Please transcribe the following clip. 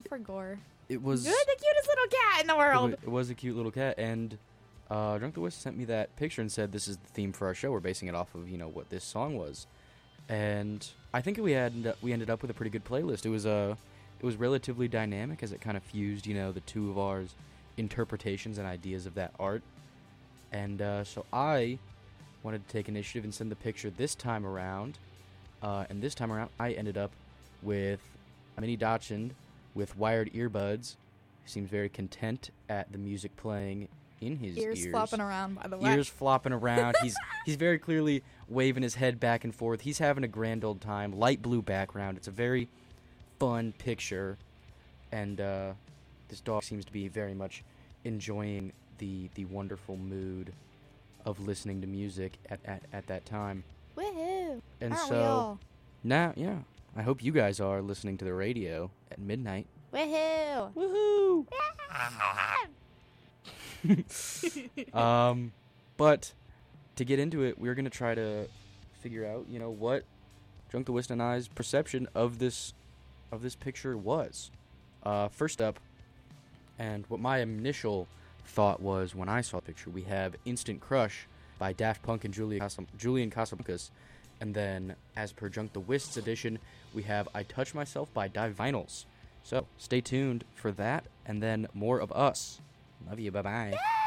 for Gore. It was You're the cutest little cat in the world. It was a cute little cat, and Drunk the Wisp sent me that picture and said, "This is the theme for our show. We're basing it off of what this song was." And I think we ended up with a pretty good playlist. It was relatively dynamic as it kind of fused the two of ours interpretations and ideas of that art. And so I wanted to take initiative and send the picture this time around. And this time around, I ended up with a mini Dachshund with wired earbuds. He seems very content at the music playing in his ears. Ears flopping around, by the way. Ears flopping around. He's very clearly waving his head back and forth. He's having a grand old time. Light blue background. It's a very fun picture. And this dog seems to be very much enjoying the wonderful mood of listening to music at that time. Woohoo! And Aren't we so all? now, yeah, I hope you guys are listening to the radio at midnight. Woohoo! Woohoo! But to get into it, we're gonna try to figure out, what Drunk the Wisp and I's perception of this picture was. First up, and what my initial thought was when I saw the picture, we have Instant Crush by Daft Punk and Julian Casablancas, and then, as per Drunk the Wisp's edition, we have I Touch Myself by Dive Vinyls. So, stay tuned for that, and then more of us. Love you, bye-bye.